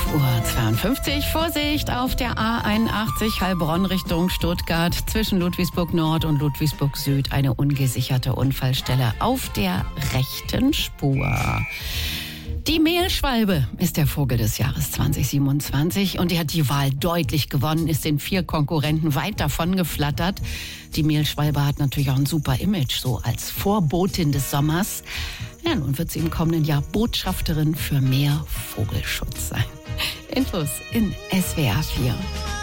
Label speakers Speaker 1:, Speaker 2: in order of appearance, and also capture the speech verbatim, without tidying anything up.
Speaker 1: Uhr zweiundfünfzig. Vorsicht auf der A einundachtzig Heilbronn Richtung Stuttgart. Zwischen Ludwigsburg Nord und Ludwigsburg Süd eine ungesicherte Unfallstelle auf der rechten Spur. Die Mehlschwalbe ist der Vogel des Jahres zwanzig siebenundzwanzig und die hat die Wahl deutlich gewonnen, ist den vier Konkurrenten weit davon geflattert. Die Mehlschwalbe hat natürlich auch ein super Image, so als Vorbotin des Sommers. Ja, nun wird sie im kommenden Jahr Botschafterin für mehr Vogelschutz sein. Infos in S W R vier.